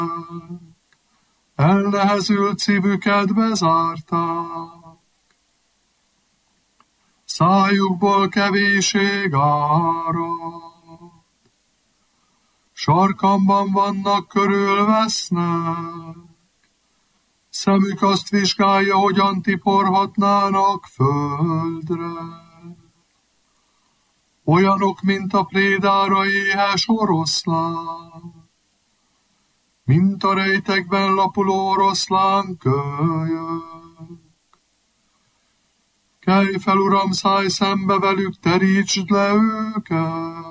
elnehezült szívüket bezárták. Szájukból kevéség árad, sarkamban vannak, körülvesznek, szemük azt vizsgálja, hogyan tiporhatnának földre. Olyanok, mint a prédára éhes oroszlán, mint a rejtekben lapuló oroszlán kölyök. Kelj fel, Uram, szállj szembe velük, terítsd le őket,